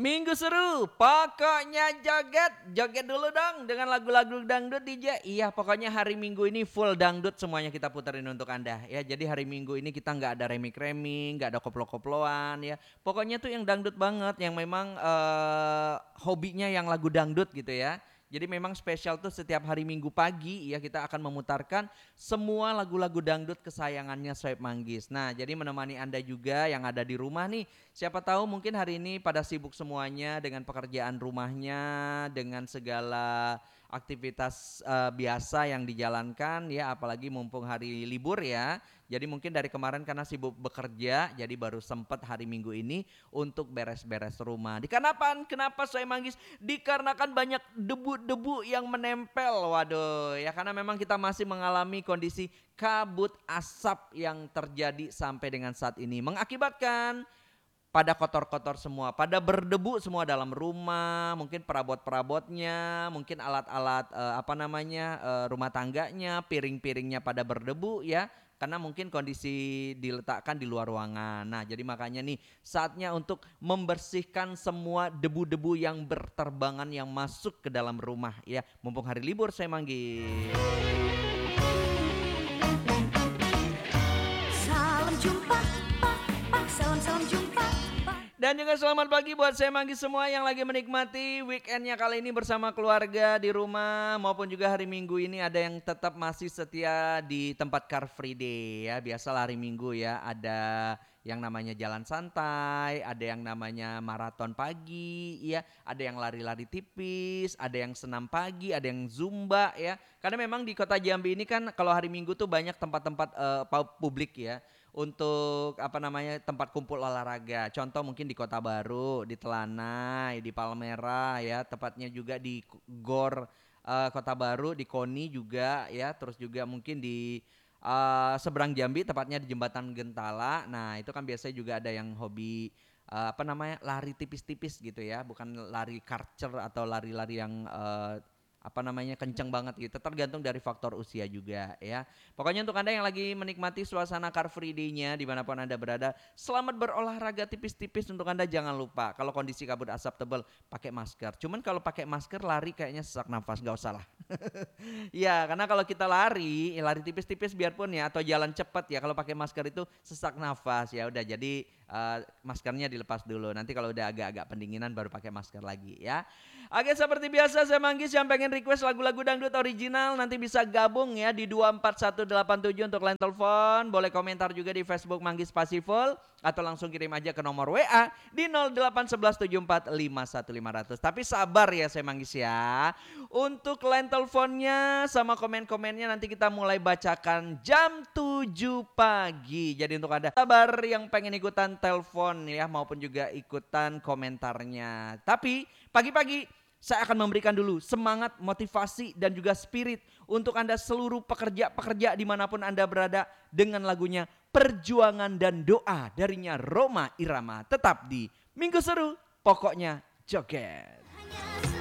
Minggu seru, pokoknya joget dulu dong dengan lagu-lagu dangdut DJ. Iya, pokoknya hari Minggu ini full dangdut semuanya kita puterin untuk Anda ya. Jadi hari Minggu ini kita nggak ada remik-remik, nggak ada koplo-koploan ya. Pokoknya tuh yang dangdut banget, yang memang hobinya yang lagu dangdut gitu ya. Jadi memang spesial tuh setiap hari Minggu pagi ya kita akan memutarkan semua lagu-lagu dangdut kesayangannya Soeb Manggis. Nah, jadi menemani Anda juga yang ada di rumah nih. Siapa tahu mungkin hari ini pada sibuk semuanya dengan pekerjaan rumahnya, dengan segala aktivitas biasa yang dijalankan ya, apalagi mumpung hari libur ya. Jadi mungkin dari kemarin karena sibuk bekerja, jadi baru sempat hari Minggu ini untuk beres-beres rumah. Kenapa saya manggis? Dikarenakan banyak debu-debu yang menempel. Waduh, ya karena memang kita masih mengalami kondisi kabut asap yang terjadi sampai dengan saat ini, mengakibatkan pada kotor-kotor semua, pada berdebu semua dalam rumah, mungkin perabot-perabotnya, mungkin alat-alat rumah tangganya, piring-piringnya pada berdebu ya. Karena mungkin kondisi diletakkan di luar ruangan. Nah, jadi makanya nih saatnya untuk membersihkan semua debu-debu yang berterbangan yang masuk ke dalam rumah ya. Mumpung hari libur saya manggil. Salam jumpa, salam jumpa. Dan juga selamat pagi buat saya Manggis semua yang lagi menikmati weekendnya kali ini bersama keluarga di rumah maupun juga hari Minggu ini ada yang tetap masih setia di tempat Car Free Day ya. Biasalah hari Minggu ya ada yang namanya jalan santai, ada yang namanya maraton pagi ya, ada yang lari-lari tipis, ada yang senam pagi, ada yang zumba ya. Karena memang di kota Jambi ini kan kalau hari Minggu tuh banyak tempat-tempat publik ya untuk tempat kumpul olahraga. Contoh mungkin di Kota Baru, di Telanai, di Palmerah ya, tepatnya juga di Gor Kota Baru, di Koni juga ya, terus juga mungkin di seberang Jambi tepatnya di Jembatan Gentala. Nah, itu kan biasanya juga ada yang hobi lari tipis-tipis gitu ya, bukan lari karcher atau lari-lari yang kenceng banget gitu, tergantung dari faktor usia juga ya. Pokoknya untuk Anda yang lagi menikmati suasana Car Free Day-nya dimanapun Anda berada, selamat berolahraga tipis-tipis. Untuk Anda jangan lupa kalau kondisi kabut asap tebal pakai masker. Cuman kalau pakai masker lari kayaknya sesak nafas, gak usah lah. Ya karena kalau kita lari tipis-tipis biarpun ya atau jalan cepat ya, kalau pakai masker itu sesak nafas ya. Udah jadi maskernya dilepas dulu, nanti kalau udah agak-agak pendinginan baru pakai masker lagi ya. Oke, seperti biasa saya Manggis yang pengen request lagu-lagu dangdut original nanti bisa gabung ya di 24187 untuk line telepon. Boleh komentar juga di Facebook Manggis Pasiful atau langsung kirim aja ke nomor WA di 08117451500. Tapi sabar ya saya Manggis ya. Untuk line teleponnya sama komen-komennya nanti kita mulai bacakan jam 7 pagi. Jadi untuk Anda sabar yang pengen ikutan telepon ya maupun juga ikutan komentarnya. Tapi pagi-pagi saya akan memberikan dulu semangat, motivasi dan juga spirit untuk Anda seluruh pekerja-pekerja dimanapun Anda berada dengan lagunya Perjuangan dan Doa darinya Rhoma Irama. Tetap di Minggu Seru, pokoknya joget.